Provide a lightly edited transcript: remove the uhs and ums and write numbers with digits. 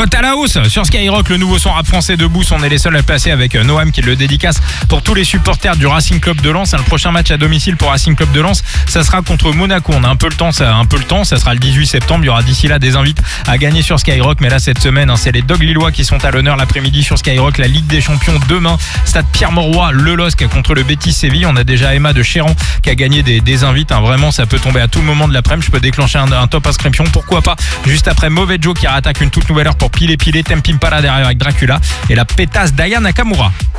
Cote à la hausse sur Skyrock, le nouveau son rap français de Boost. On est les seuls à le placer avec Noam qui le dédicace pour tous les supporters du Racing Club de Lens. Le prochain match à domicile pour Racing Club de Lens, ça sera contre Monaco. On a un peu le temps, ça sera le 18 septembre. Il y aura d'ici là des invites à gagner sur Skyrock. Mais là, cette semaine, c'est les Dogs Lillois qui sont à l'honneur l'après-midi sur Skyrock. La Ligue des Champions demain, stade Pierre-Mauroy, le LOSC contre le Betis Séville. On a déjà Emma de Chéran qui a gagné des invites. Vraiment, ça peut tomber à tout moment de l'après-midi. Je peux déclencher un top inscription. Pourquoi pas juste après Mauvais Joe qui rattaque une toute nouvelle heure pour piler Temp Impala derrière avec Dracula et la pétasse d'Aya Nakamura.